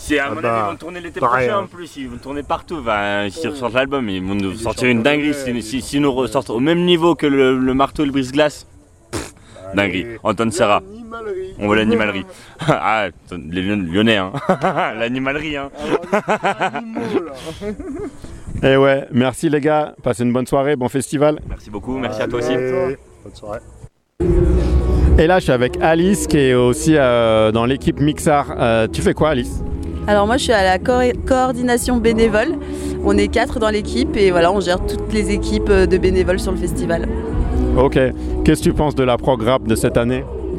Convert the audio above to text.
C'est à mon avis, ils vont tourner l'été prochain en plus, ils vont tourner partout. Enfin, s'ils ressortent l'album, ils vont nous sortir une dinguerie. S'ils nous ressortent au même niveau que le marteau et le brise-glace, dinguerie. Antoine Serra, on veut l'animalerie. Ah, les Lyonnais, hein. L'animalerie, hein. Et ouais, merci les gars, passez une bonne soirée, bon festival. Merci beaucoup, merci à toi aussi. Bonne soirée. Et là, je suis avec Alice qui est aussi dans l'équipe Mixar. Tu fais quoi, Alice ? Alors moi, je suis à la coordination bénévole. On est 4 dans l'équipe et voilà, on gère toutes les équipes de bénévoles sur le festival. Ok. Qu'est-ce que tu penses de la programme de cette année ?